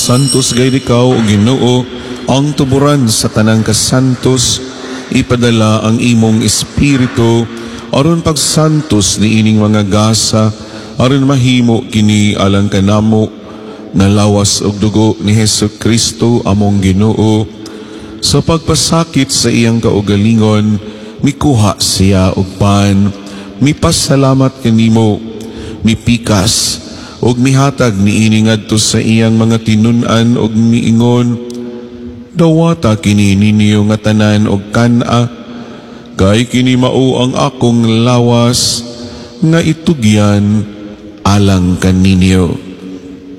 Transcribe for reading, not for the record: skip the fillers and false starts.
Santos gayud ikaw o Ginoo, ang tuburan sa tanang kasantos, ipadala ang imong espiritu aron pagsantos ni ining mga gasa, aron mahimo kini alang kanamo nga lawas og dugo ni Hesus Kristo among Ginoo. Sa pagpasakit sa iyang kaugalingon, mikuha siya og pan, mipasalamat kanimo, mipikas og mihatag niini ngadto sa iyang mga tinun-an og miingon, dawata kini ninyo nga tanan og kana, kay kini mao ang akong lawas nga itugyan alang kaninyo.